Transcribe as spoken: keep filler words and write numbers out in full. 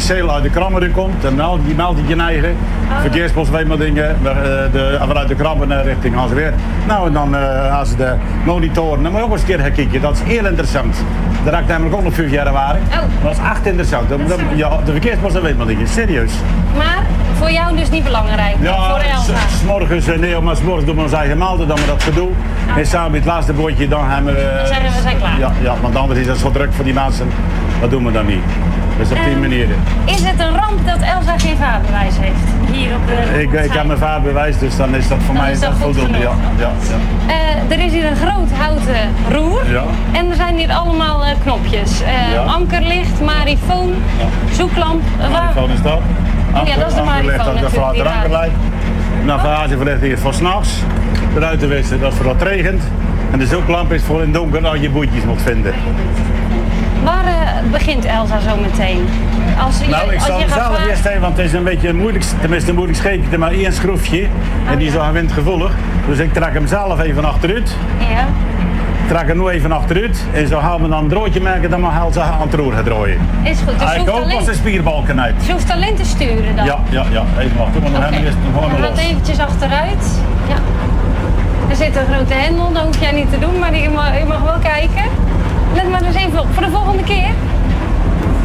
officieel uit de Krammer komt, dan meldt die meldt je eigen. Oh. Verkeersboswemeldingen, de, vanuit de Krammer richting Hansweer. Nou, en dan uh, als de monitoren, dan moet je ook eens een keer kijken. Dat is heel interessant. Daar had ik namelijk ook nog vijf jaar waren. Oh. Dat is echt interessant. De, de, ja, de verkeersboswemeldingen, serieus. Maar voor jou dus niet belangrijk, ja, voor Elsa? S morgens, nee, maar s morgens doen we ons eigen melden, dan we dat gedoe. Oh. En samen met het laatste bootje, dan hebben we... Uh, dan zeggen we, zijn klaar. Ja, ja, want anders is dat zo druk voor die mensen. Dat doen we dan niet. Dus op die um, manier. Is het een ramp dat Elsa geen vaarbewijs heeft? Hier op de Ik, ik heb mijn vaarbewijs, dus dan is dat voor dan mij is dat voldoende. Ja, ja, ja. Uh, er is hier een groot houten roer. Ja. En er zijn hier allemaal uh, knopjes. Uh, Ja. Ankerlicht, marifoon, Ja. zoeklamp. Uh, Marifoon is dat. Oh ja, dat is de marifoon Dat is voor natuurlijk, de die ankerlijn. Navigatieverlichting is voor 's nachts. De ruitenwisser, dat is voor als het regent. En de zoeklamp is voor in het donker als je boetjes moet vinden. Waar uh, begint Elsa zo meteen? Als je, Nou, ik als zal je hem gaat zelf varen- eerst even, want het is een beetje moeilijk, tenminste moeilijk scheten, maar één schroefje. Oh, en die is ja. al windgevoelig. Dus ik trek hem zelf even achteruit. Ja. Ik trek hem nu even achteruit. En zo gaan we dan een droodje maken, dan mag Elsa aan het roer gaan draaien. Is goed. Dus je Ik hoeft, hoop als alleen, de spierbalken uit. je hoeft alleen te sturen dan? Ja, ja, ja. Even wachten, maar dan Oké. hebben we het gewoon Dan los. gaat eventjes achteruit. Ja. Er zit een grote hendel, dat hoef jij niet te doen, maar je mag, je mag wel kijken. Let maar dus even op voor de volgende keer.